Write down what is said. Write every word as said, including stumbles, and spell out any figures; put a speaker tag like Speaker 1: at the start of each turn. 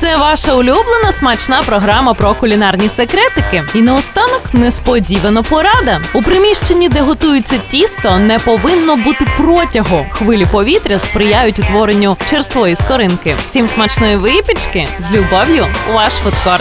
Speaker 1: Це ваша улюблена смачна програма про кулінарні секретики. І наостанок несподівано порада. У приміщенні, де готується тісто, не повинно бути протягу. Хвилі повітря сприяють утворенню черствої скоринки. Всім смачної випічки! З любов'ю, ваш фудкорт.